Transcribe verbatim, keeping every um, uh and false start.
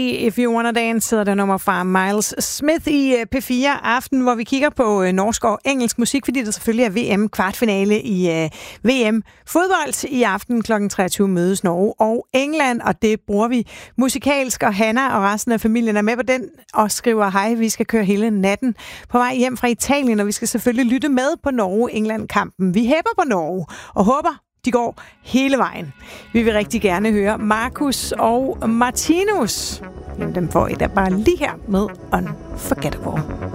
If You Wanna Dance hedder det nummer fra Miles Smith i P fire Aften, hvor vi kigger på norsk og engelsk musik, fordi der selvfølgelig er V M kvartfinale i uh, V M fodbold. I aften klokken treogtyve mødes Norge og England, og det bruger vi musikalsk, og Hanna og resten af familien er med på den og skriver hej, vi skal køre hele natten på vej hjem fra Italien, og vi skal selvfølgelig lytte med på Norge-England-kampen. Vi hæpper på Norge og håber, de går hele vejen. Vi vil rigtig gerne høre Markus og Martinus. Jamen, dem får I da bare lige her med Unforgettable.